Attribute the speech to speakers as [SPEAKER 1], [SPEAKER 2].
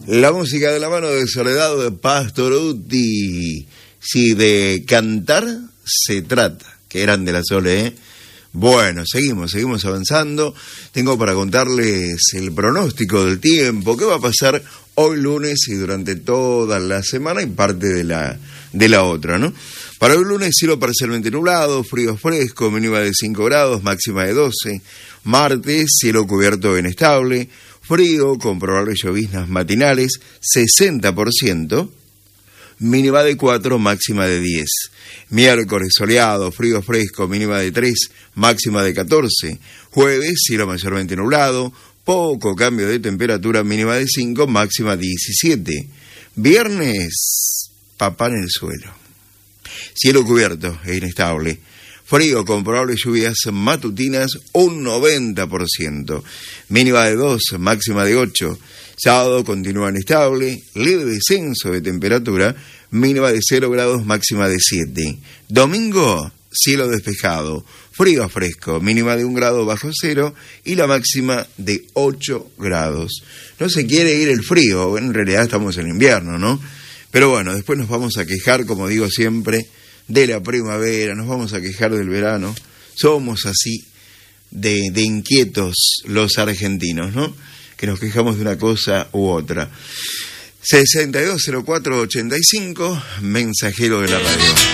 [SPEAKER 1] La música de la mano de Soledad de Pastorutti. Si de cantar se trata. Qué grande la Sole, ¿eh? Bueno, seguimos avanzando. Tengo para contarles el pronóstico del tiempo. ¿Qué va a pasar hoy lunes y durante toda la semana y parte de la otra, ¿no? Para hoy lunes, cielo parcialmente nublado, frío fresco, mínima de 5 grados, máxima de 12. Martes, cielo cubierto inestable, frío con probables lloviznas matinales, 60%. Mínima de 4, máxima de 10. Miércoles soleado, frío fresco, mínima de 3, máxima de 14. Jueves, cielo mayormente nublado, poco cambio de temperatura, mínima de 5, máxima 17. Viernes, papá en el suelo. Cielo cubierto e inestable. Frío con probables lluvias matutinas, un 90%. Mínima de 2, máxima de 8. Sábado continúa inestable, leve descenso de temperatura, mínima de 0 grados, máxima de 7. Domingo, cielo despejado, frío fresco, mínima de 1 grado bajo cero y la máxima de 8 grados. No se quiere ir el frío, bueno, en realidad estamos en invierno, ¿no? Pero bueno, después nos vamos a quejar, como digo siempre, de la primavera, nos vamos a quejar del verano. Somos así de inquietos los argentinos, ¿no? Que nos quejamos de una cosa u otra. 620485, mensajero de la radio.